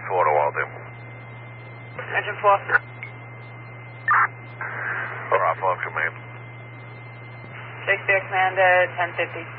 4 to Alden. Engine 4. Bravo, command. Shakespeare, Commander, 1050.